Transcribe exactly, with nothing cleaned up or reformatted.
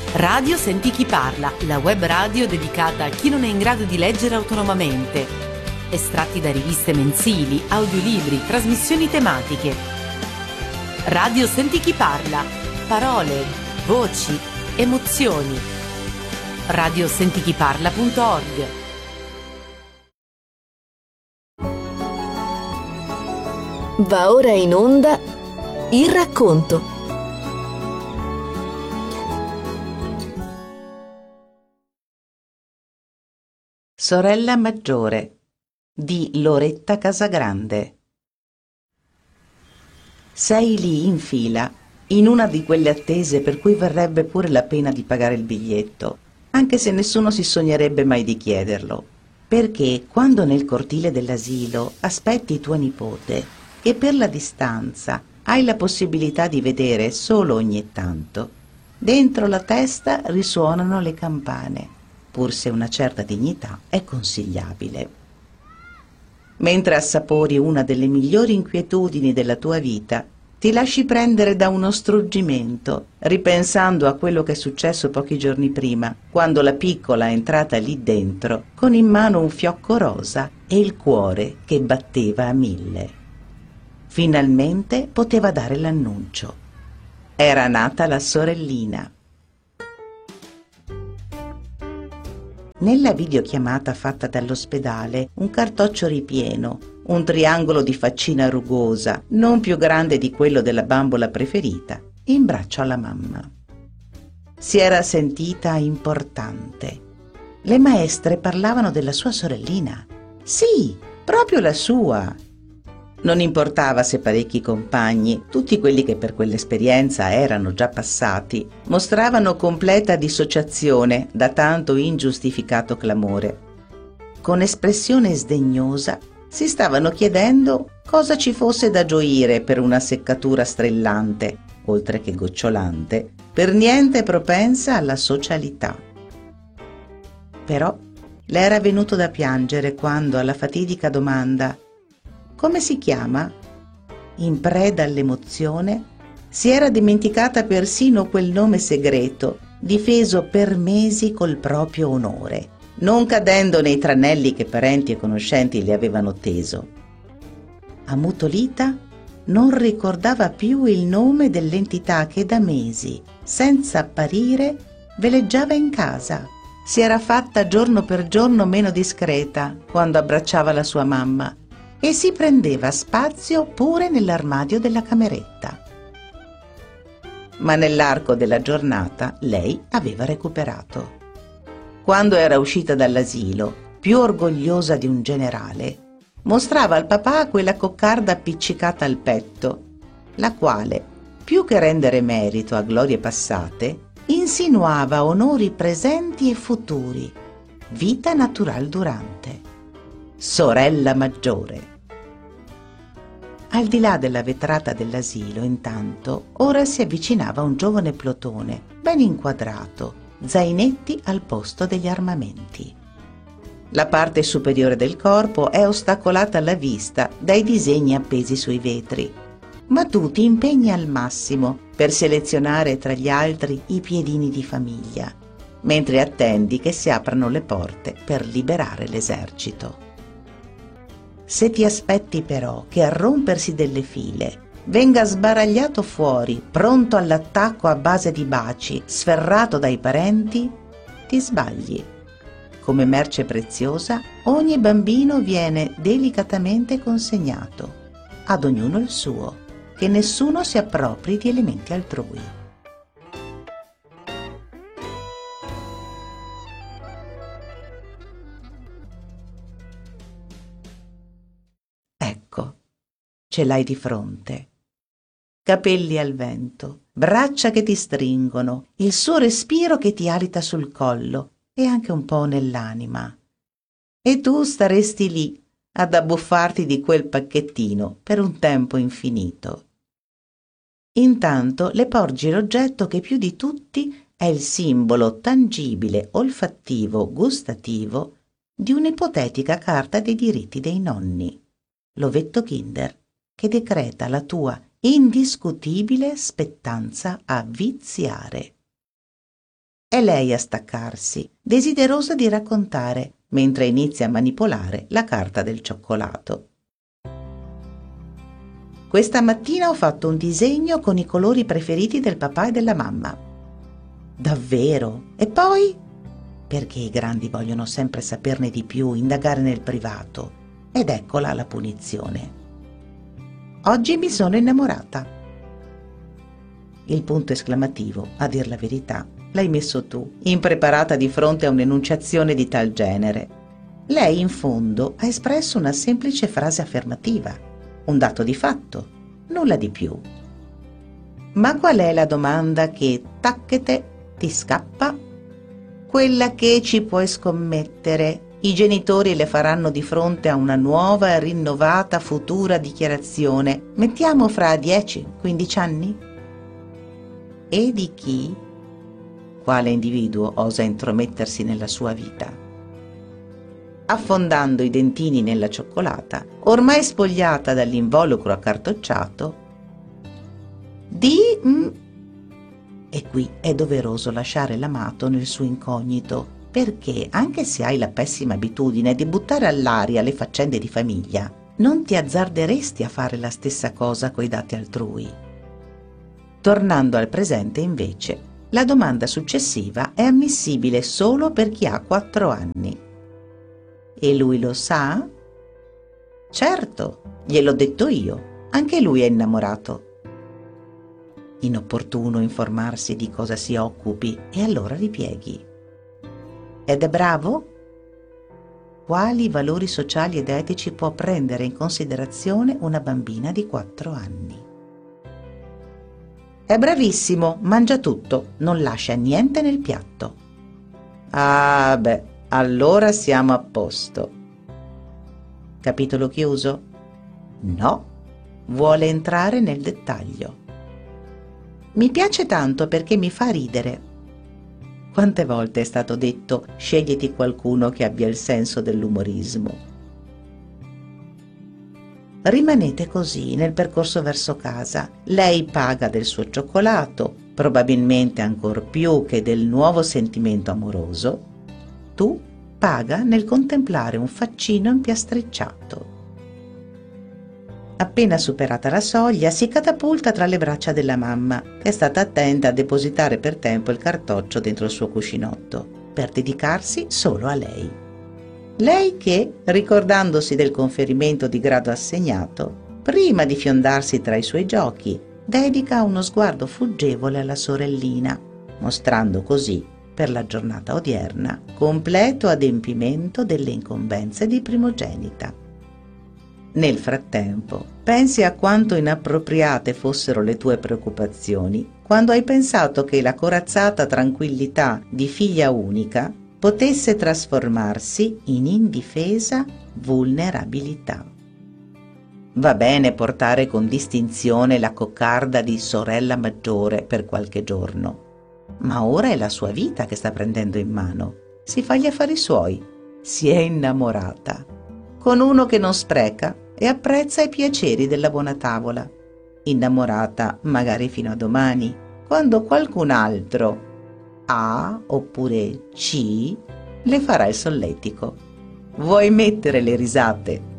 Radio Senti chi parla, la web radio dedicata a chi non è in grado di leggere autonomamente. Estratti da riviste mensili, audiolibri, trasmissioni tematiche. Radio Senti chi parla, parole, voci, emozioni. radio senti chi parla punto org. Va ora in onda il racconto. Sorella maggiore di Loretta Casagrande. Sei lì in fila, in una di quelle attese per cui varrebbe pure la pena di pagare il biglietto, anche se nessuno si sognerebbe mai di chiederlo, perché quando nel cortile dell'asilo aspetti tua nipote, che per la distanza hai la possibilità di vedere solo ogni tanto, dentro la testa risuonano le campane, pur se una certa dignità è consigliabile. Mentre assapori una delle migliori inquietudini della tua vita, ti lasci prendere da uno struggimento, ripensando a quello che è successo pochi giorni prima, quando la piccola è entrata lì dentro con in mano un fiocco rosa e il cuore che batteva a mille. Finalmente poteva dare l'annuncio. Era nata la sorellina. Nella videochiamata fatta dall'ospedale, un cartoccio ripieno, un triangolo di faccina rugosa, non più grande di quello della bambola preferita, in braccio alla mamma. Si era sentita importante. Le maestre parlavano della sua sorellina. Sì, proprio la sua. Non importava se parecchi compagni, tutti quelli che per quell'esperienza erano già passati, mostravano completa dissociazione da tanto ingiustificato clamore. Con espressione sdegnosa si stavano chiedendo cosa ci fosse da gioire per una seccatura strillante, oltre che gocciolante, per niente propensa alla socialità. Però le era venuto da piangere quando, alla fatidica domanda «Come si chiama?», in preda all'emozione, si era dimenticata persino quel nome segreto, difeso per mesi col proprio onore, non cadendo nei tranelli che parenti e conoscenti le avevano teso. Ammutolita, non ricordava più il nome dell'entità che da mesi, senza apparire, veleggiava in casa. Si era fatta giorno per giorno meno discreta quando abbracciava la sua mamma, e si prendeva spazio pure nell'armadio della cameretta. Ma nell'arco della giornata lei aveva recuperato. Quando era uscita dall'asilo, più orgogliosa di un generale, mostrava al papà quella coccarda appiccicata al petto, la quale, più che rendere merito a glorie passate, insinuava onori presenti e futuri, vita natural durante. Sorella maggiore. Al di là della vetrata dell'asilo, intanto, ora si avvicinava un giovane plotone, ben inquadrato, zainetti al posto degli armamenti. La parte superiore del corpo è ostacolata alla vista dai disegni appesi sui vetri, ma tu ti impegni al massimo per selezionare tra gli altri i piedini di famiglia, mentre attendi che si aprano le porte per liberare l'esercito. Se ti aspetti però che al rompersi delle file venga sbaragliato fuori, pronto all'attacco a base di baci, sferrato dai parenti, ti sbagli. Come merce preziosa, ogni bambino viene delicatamente consegnato, ad ognuno il suo, che nessuno si appropri di elementi altrui. Ecco, ce l'hai di fronte. Capelli al vento, braccia che ti stringono, il suo respiro che ti alita sul collo e anche un po' nell'anima. E tu staresti lì ad abbuffarti di quel pacchettino per un tempo infinito. Intanto le porgi l'oggetto che più di tutti è il simbolo tangibile, olfattivo, gustativo di un'ipotetica carta dei diritti dei nonni, l'ovetto Kinder, che decreta la tua indiscutibile spettanza a viziare. È lei a staccarsi, desiderosa di raccontare, mentre inizia a manipolare la carta del cioccolato. Questa mattina ho fatto un disegno con i colori preferiti del papà e della mamma. Davvero? E poi? Perché i grandi vogliono sempre saperne di più, indagare nel privato. Ed eccola la punizione. Oggi mi sono innamorata. Il punto esclamativo, a dir la verità, l'hai messo tu, impreparata di fronte a un'enunciazione di tal genere. Lei, in fondo, ha espresso una semplice frase affermativa. Un dato di fatto, nulla di più. Ma qual è la domanda che, tacchete, ti scappa? Quella che, ci puoi scommettere, i genitori le faranno di fronte a una nuova e rinnovata futura dichiarazione, mettiamo fra dieci quindici anni? E di chi? Quale individuo osa intromettersi nella sua vita? Affondando i dentini nella cioccolata, ormai spogliata dall'involucro accartocciato, di... Mm, e qui è doveroso lasciare l'amato nel suo incognito, perché, anche se hai la pessima abitudine di buttare all'aria le faccende di famiglia, non ti azzarderesti a fare la stessa cosa coi dati altrui. Tornando al presente, invece, la domanda successiva è ammissibile solo per chi ha quattro anni. E lui lo sa? Certo, gliel'ho detto io, anche lui è innamorato. Inopportuno informarsi di cosa si occupi e allora ripieghi. Ed è bravo? Quali valori sociali ed etici può prendere in considerazione una bambina di quattro anni? È bravissimo, mangia tutto, non lascia niente nel piatto. Ah beh, allora siamo a posto. Capitolo chiuso? No, vuole entrare nel dettaglio. Mi piace tanto perché mi fa ridere. Quante volte è stato detto scegliti qualcuno che abbia il senso dell'umorismo. Rimanete così nel percorso verso casa. Lei paga del suo cioccolato, probabilmente ancor più che del nuovo sentimento amoroso. Tu paga nel contemplare un faccino impiastricciato. Appena superata la soglia, si catapulta tra le braccia della mamma, che è stata attenta a depositare per tempo il cartoccio dentro il suo cuscinotto, per dedicarsi solo a lei. Lei che, ricordandosi del conferimento di grado assegnato, prima di fiondarsi tra i suoi giochi, dedica uno sguardo fuggevole alla sorellina, mostrando così, per la giornata odierna, completo adempimento delle incombenze di primogenita. Nel frattempo, pensi a quanto inappropriate fossero le tue preoccupazioni quando hai pensato che la corazzata tranquillità di figlia unica potesse trasformarsi in indifesa vulnerabilità. Va bene portare con distinzione la coccarda di sorella maggiore per qualche giorno, ma ora è la sua vita che sta prendendo in mano. Si fa gli affari suoi, si è innamorata, con uno che non spreca e apprezza i piaceri della buona tavola. Innamorata magari fino a domani, quando qualcun altro, A oppure C, le farà il solletico. Vuoi mettere le risate?